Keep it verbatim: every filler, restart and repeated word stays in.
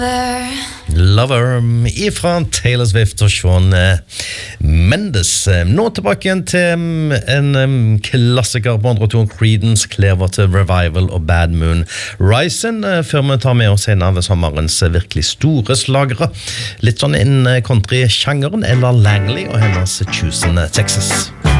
Lover ifra Taylor Swift og Shawn Mendes. Nå tilbake igjen til en klassiker på one oh two, Creedence Clearwater Revival og Bad Moon Rising, før vi tar med oss en av sommerens virkelig store slagere. Litt sånn innen country-sjangeren, Ella Langley og hennes Choosing Texas.